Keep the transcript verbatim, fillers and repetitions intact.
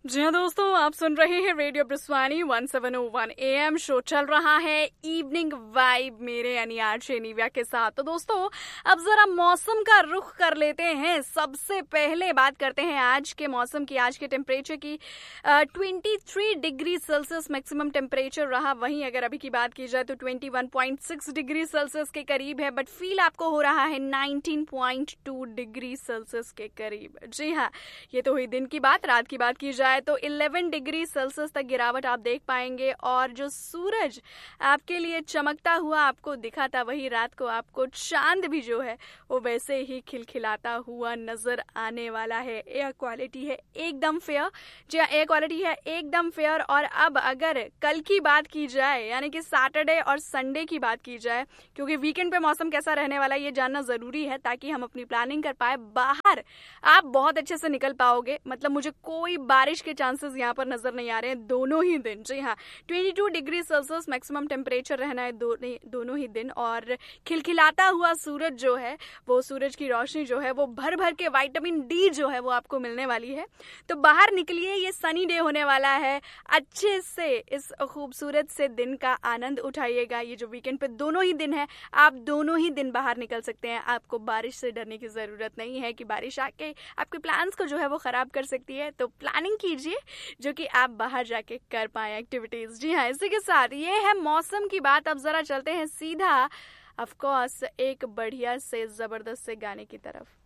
जी हाँ दोस्तों, आप सुन रहे हैं radio ब्रिस्वानी one seven O one A M. Show चल रहा है इवनिंग वाइब मेरे यानी आरजे निव्या के साथ। तो दोस्तों, अब जरा मौसम का रुख कर लेते हैं। सबसे पहले बात करते हैं आज के मौसम की। आज के टेम्परेचर की twenty three degree Celsius maximum temperature रहा। वहीं अगर अभी की बात की जाए तो twenty one point six degree Celsius के करीब है, बट फील आपको हो रहा है nineteen point two degree Celsius के करीब। जी हाँ, ये तो हुई दिन की बात। रात की बात की जाए तो इलेवन डिग्री सेल्सियस तक गिरावट आप देख पाएंगे, और जो सूरज आपके लिए चमकता हुआ आपको दिखा था, वही रात को आपको चांद भी जो है वो वैसे ही खिलखिलाता हुआ नजर आने वाला है। एयर क्वालिटी है एकदम फेयर। जी हाँ, एयर क्वालिटी है एकदम फेयर। और अब अगर कल की बात की जाए, यानी कि सैटरडे और संडे की बात की जाए, क्योंकि वीकेंड पे मौसम कैसा रहने वाला है ये जानना जरूरी है, ताकि हम अपनी प्लानिंग कर पाए। बाहर आप बहुत अच्छे से निकल पाओगे, मतलब मुझे कोई बारिश के चांसेस यहाँ पर नजर नहीं आ रहे हैं दोनों ही दिन। जी हाँ, बाईस डिग्री सेल्सियस मैक्सिमम टेम्परेचर रहना है दो, दोनों ही दिन। और खिलखिलाता हुआ सूरज जो है, वो सूरज की रोशनी जो है वो भर भर के विटामिन डी जो है वो आपको मिलने वाली है। तो बाहर निकलिए, ये सनी डे होने वाला है। अच्छे से इस खूबसूरत से दिन का आनंद उठाइएगा। ये जो वीकेंड पे दोनों ही दिन है, आप दोनों ही दिन बाहर निकल सकते हैं। आपको बारिश से डरने की जरूरत नहीं है कि बारिश आके आपके प्लान्स को जो है वो खराब कर सकती है। तो प्लानिंग कीजिए जो कि आप बाहर जाके कर पाए एक्टिविटीज। जी हाँ, इसी के साथ ये है मौसम की बात। अब जरा चलते हैं सीधा ऑफ कोर्स एक बढ़िया से जबरदस्त से गाने की तरफ।